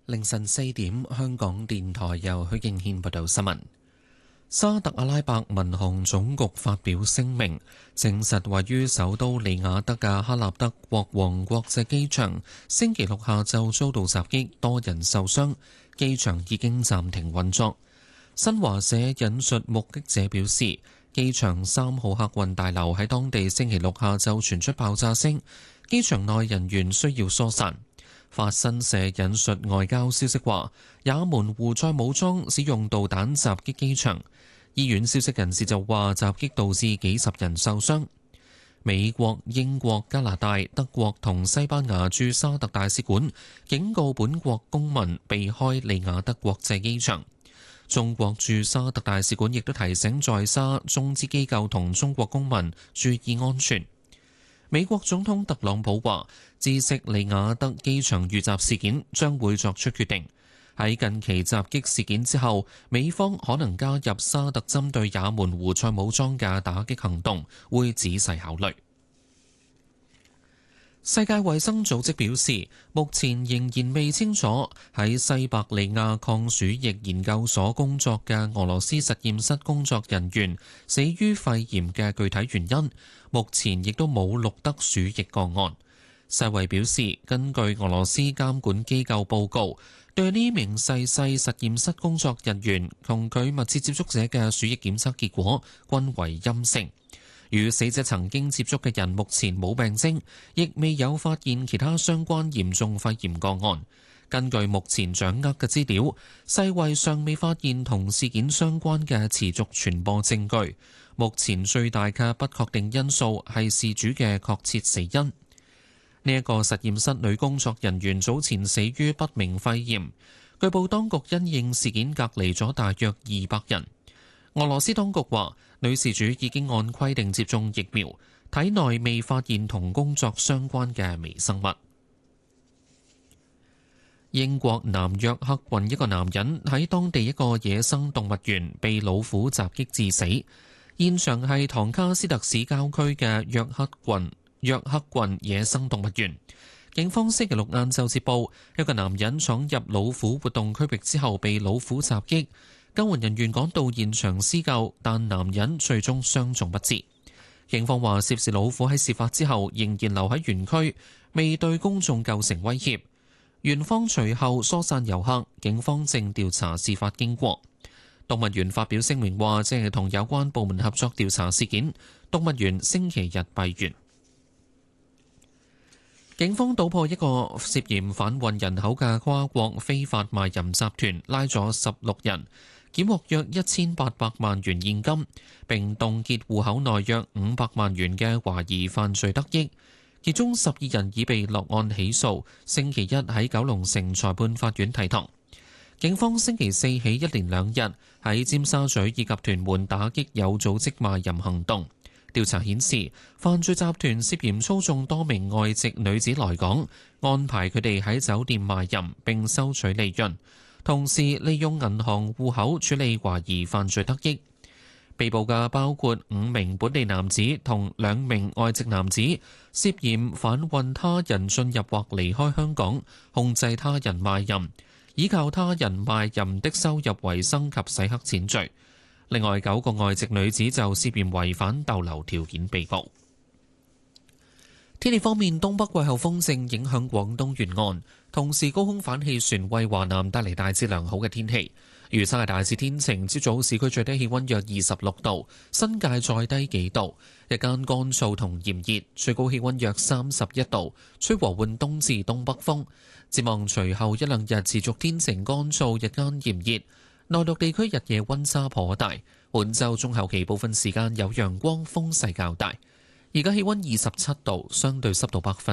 凌晨4點，香港電台由許敬軒報道新聞。沙特阿拉伯民航總局發表聲明，證實位於首都利雅得嘅哈納德國王國際機場星期六下晝遭到襲擊，多人受傷，機場已經暫停運作。新華社引述目擊者表示，機場3號客運大樓喺當地星期六下晝傳出爆炸聲，機場內人員需要疏散。法新社引述外交消息話，也門胡塞武裝使用導彈襲擊機場。醫院消息人士就話，襲擊導致幾十人受傷。美國、英國、加拿大、德國同西班牙駐沙特大使館警告本國公民避開利雅得國際機場。中國駐沙特大使館亦都提醒在沙中資機構同中國公民注意安全。美國總統特朗普話，知悉利雅得機場遇襲事件，將會作出決定。喺近期襲擊事件之後，美方可能加入沙特針對也門胡塞武裝嘅打擊行動，會仔細考慮。世界衛生組織表示，目前仍然未清楚喺西伯利亞抗鼠疫研究所工作嘅俄羅斯實驗室工作人員死於肺炎嘅具體原因，目前亦都冇錄得鼠疫個案。世衛表示，根據俄羅斯監管機構報告，對呢名逝世實驗室工作人員同佢密切接觸者嘅鼠疫檢測結果均為陰性。與死者曾經接觸嘅人目前冇病徵，亦未有發現其他相關嚴重肺炎個案。根據目前掌握嘅資料，世衛尚未發現同事件相關嘅持續傳播證據。目前最大嘅不確定因素係事主嘅確切死因。呢一個實驗室女工作人員早前死於不明肺炎，據報當局因應事件隔離咗大約200人。俄羅斯當局話，女事主已經按規定接種疫苗，體內未發現同工作相關嘅微生物。英國南約克郡一個男人喺當地一個野生動物園被老虎襲擊致死，現場係唐卡斯特市郊區嘅約克郡野生動物園。警方星期六晏晝接報，一個男人闖入老虎活動區域之後被老虎襲擊。救援人員趕到現場施救，但男人最終傷重不治。警方話，涉事老虎喺事發之後仍然留喺園區，未對公眾構成威脅。園方隨後疏散遊客，警方正調查事發經過。動物園發表聲明話，正係同有關部門合作調查事件。動物園星期日閉園。警方搗破一個涉嫌販運人口嘅跨國非法賣淫集團，拉咗16人，檢獲約1800萬元現金，並凍結戶口內約500萬元嘅懷疑犯罪得益。其中12人已被落案起訴，星期一喺九龍城裁判法院提堂。警方星期四起一連2日喺尖沙咀以及屯門打擊有組織賣淫行動。調查顯示，犯罪集團涉嫌操縱多名外籍女子來港，安排佢哋喺酒店賣淫並收取利潤，同時利用銀行戶口處理懷疑犯罪得益。被捕嘅包括5名本地男子同2名外籍男子，涉嫌販運他人進入或離開香港，控制他人賣淫，依靠他人賣淫的收入為生及洗黑錢罪。另外9個外籍女子就涉嫌違反逗留條件被捕。天氣方面，東北季候風正影響廣東沿岸，同時高空反氣旋為華南帶嚟大致良好嘅天氣。預測係大致天晴，朝早市區最低氣溫約26度，新界再低幾度。日間乾燥同炎熱，最高氣溫約31度，吹和緩東至東北風。展望隨後1、2日持續天晴乾燥，日間炎熱。內陸地區日夜溫差頗大，本週中後期部分時間有陽光，風勢較大。而家氣溫27度，相對濕度